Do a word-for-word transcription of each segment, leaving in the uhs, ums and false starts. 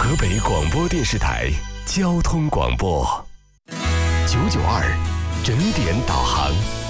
河北广播电视台交通广播九九二整点导航。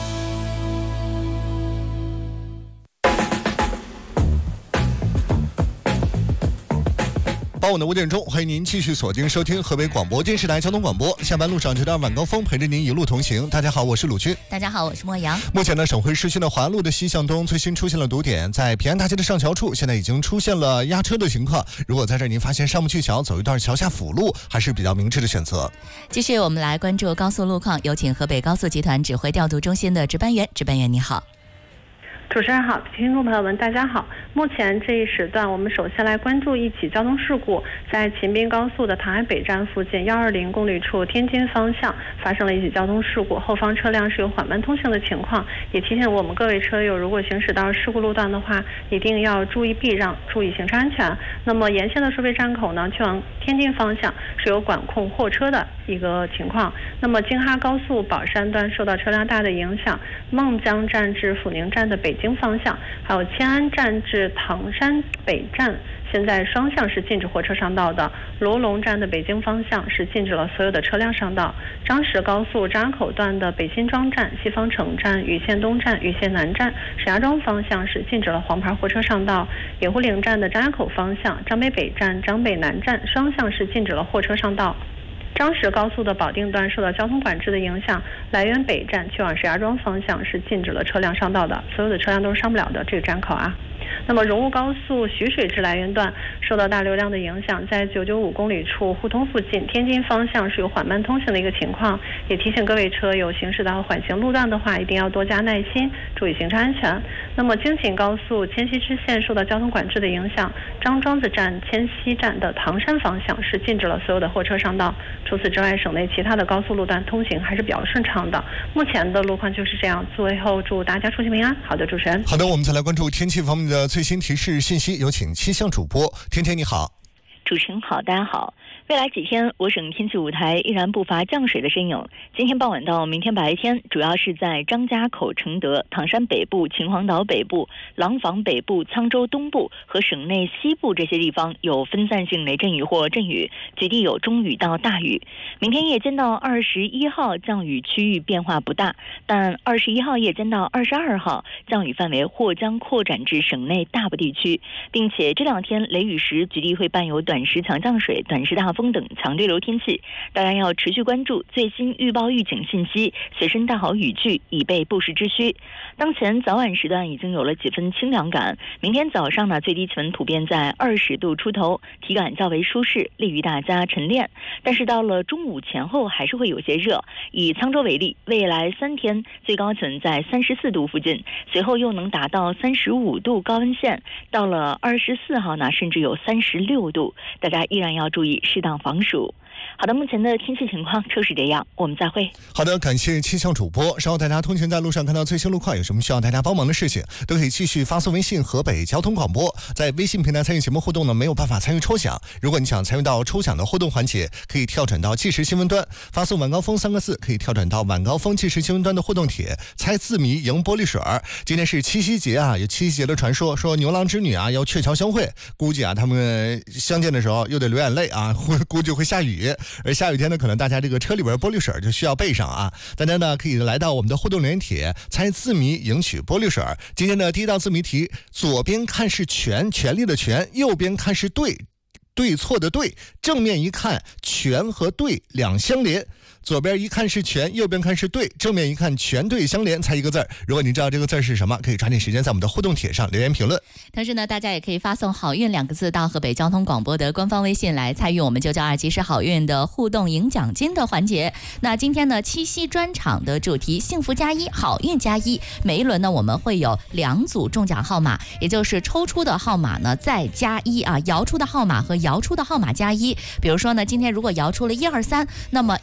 傍晚的五点钟，欢迎您继续锁定收听河北广播电视台交通广播。下班路上这段晚高峰，陪着您一路同行。大家好，我是鲁军。 大家好，我是莫阳。 目前呢，省会市区的华路的西向东最新出现了堵点，在平安大街的上桥处，现在已经出现了压车的情况。如果在这儿您发现上不去桥，走一段桥下辅路，还是比较明智的选择。 继续，我们来关注高速路况，有请河北高速集团指挥调度中心的值班员。值班员你好。 主持人好，听众朋友们大家好。目前这一时段，我们首先来关注一起交通事故，在秦滨高速的唐海北站附近一二零公里处天津方向发生了一起交通事故，后方车辆是有缓慢通行的情况，也提醒我们各位车友，如果行驶到事故路段的话，一定要注意避让，注意行车安全。那么沿线的收费站口呢，去往天津方向是有管控货车的一个情况。那么京哈高速宝山段受到车辆大的影响，孟江站至阜宁站的北京方向，还有迁安站至唐山北站，现在双向是禁止货车上道的。罗龙站的北京方向是禁止了所有的车辆上道。张石高速张家口段的北新庄站、西方城站、禹县东站、禹县南站、石家庄方向是禁止了黄牌货车上道。野狐岭站的张家口方向、张北北站、张北南站双向是禁止了货车上道。张石高速的保定段受到交通管制的影响，来源北站去往石家庄方向是禁止了车辆上道的，所有的车辆都是上不了的这个站口啊。那么荣雾高速徐水至来源段受到大流量的影响，在九九五公里处互通附近天津方向是有缓慢通行的一个情况，也提醒各位车友行驶到缓行路段的话，一定要多加耐心，注意行车安全。那么京秦高速迁西支线受到交通管制的影响，张庄子站迁西站的唐山方向是禁止了所有的货车上道。除此之外，省内其他的高速路段通行还是比较顺畅的。目前的路况就是这样，最后祝大家出行平安。好的，主持人。 好的，我们再来关注天气方面的最新提示信息，有请气象主播天天你好。 主持人好，大家好。未来几天，我省天气舞台依然不乏降水的身影。今天傍晚到明天白天，主要是在张家口、承德、唐山北部、秦皇岛北部、廊坊北部、沧州东部和省内西部这些地方有分散性雷阵雨或阵雨，局地有中雨到大雨。明天夜间到二十一号，降雨区域变化不大，但二十一号夜间到二十二号，降雨范围或将扩展至省内大部地区，并且这两天雷雨时局地会伴有短时强降水、短时大风等强对流天气，大家要持续关注最新预报预警信息，随身带好雨具，以备不时之需。当前早晚时段已经有了几分清凉感，明天早上呢，最低气温普遍在二十度出头，体感较为舒适，利于大家晨练。但是到了中午前后还是会有些热。以沧州为例，未来三天最高气温在三十四度附近，随后又能达到三十五度高温线，到了二十四号呢，甚至有三十六度，大家依然要注意适当防暑。好的，目前的天气情况就是这样，我们再会。 好的，感谢气象主播。稍后大家通勤在路上看到最新路况，有什么需要大家帮忙的事情，都可以继续发送微信河北交通广播。在微信平台参与节目互动呢，没有办法参与抽奖。如果你想参与到抽奖的互动环节，可以跳转到即时新闻端，发送晚高峰三个字，可以跳转到晚高峰即时新闻端的互动帖，猜字谜赢玻璃水。今天是七夕节啊，有七夕节的传说，说牛郎织女啊要鹊桥相会，估计啊他们相见的时候又得流眼泪啊，估计会下雨。而下雨天呢，可能大家这个车里边玻璃水就需要备上啊。大家呢可以来到我们的互动留言帖，猜字谜赢取玻璃水。今天的第一道字谜题，左边看是权，权力的权，右边看是对，对错的对，正面一看权和对两相连。左边一看是权，右边看是对，正面一看权对相连，猜一个字儿。如果你知道这个字是什么，可以抓紧时间在我们的互动帖上留言评论。 同时呢，大家也可以发送好运两个字到河北交通广播的官方微信来参与我们九九二即时好运的互动赢奖金的环节。那今天呢，七夕专场的主题幸福加一，好运加一。每一轮呢，我们会有两组中奖号码，也就是抽出的号码呢再加一啊，摇出的号码和摇出的号码加一。比如说呢，今天如果摇出了一二三，那么一二三加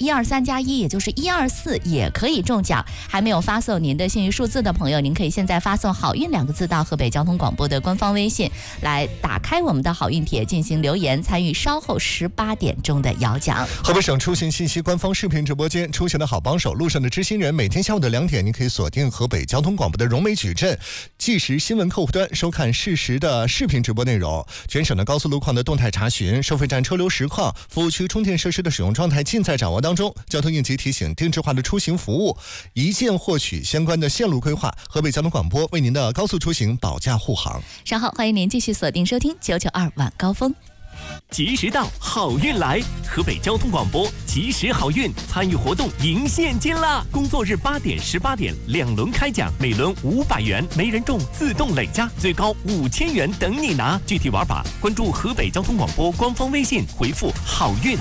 加一，也就是一二四也可以中奖。还没有发送您的幸运数字的朋友，您可以现在发送好运两个字到河北交通广播的官方微信，来打开我们的好运帖进行留言，参与稍后十八点钟的摇奖。 河北省出行信息官方视频直播间，出行的好帮手，路上的知心人。每天下午的两点，您可以锁定河北交通广播的融美矩阵即时新闻客户端，收看适时的视频直播内容。全省的高速路况的动态查询，收费站车流实况，服务区充电设施的使用状态尽在掌握当中。交通应急提醒，定制化的出行服务，一键获取相关的线路规划。河北交通广播为您的高速出行保驾护航。 稍后欢迎您继续锁定收听九九二晚高峰。 及时到，好运来！河北交通广播及时好运参与活动赢现金啦！工作日八点、十八点两轮开奖，每轮五百元，没人中自动累加，最高五千元等你拿。具体玩法关注河北交通广播官方微信，回复好运。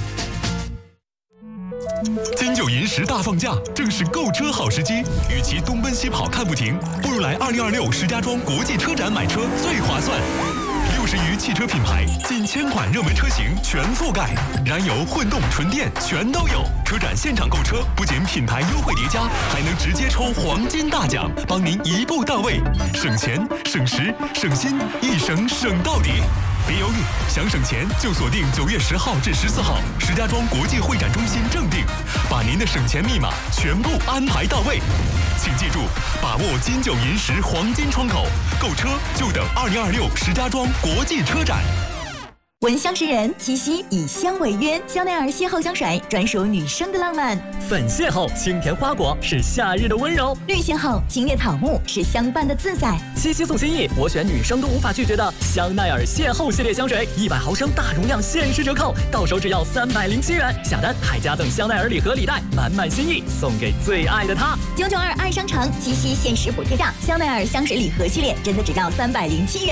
金九银十大放假，正是购车好时机。与其东奔西跑看不停，不如来二零二六石家庄国际车展买车最划算。六十余汽车品牌，近千款热门车型全覆盖，燃油、混动、纯电全都有。车展现场购车，不仅品牌优惠叠加，还能直接抽黄金大奖，帮您一步到位，省钱、省时、省心，一省省到底。别犹豫，想省钱就锁定九月十号至十四号石家庄国际会展中心正定，把您的省钱密码全部安排到位。请记住，把握金九银十黄金窗口，购车就等二零二六石家庄国际车展。 闻香识人，七夕以香为约，香奈儿邂逅香水专属女生的浪漫。 粉邂逅清甜花果是夏日的温柔， 绿邂逅青叶草木是相伴的自在。 七夕送心意，我选女生都无法拒绝的香奈儿邂逅系列香水，一百毫升大容量限时折扣，到手只要三百零七元，下单还加赠香奈儿礼盒礼袋，满满心意送给最爱的他。 九九二爱商城七夕限时补贴价，香奈儿香水礼盒系列真的只要三百零七元。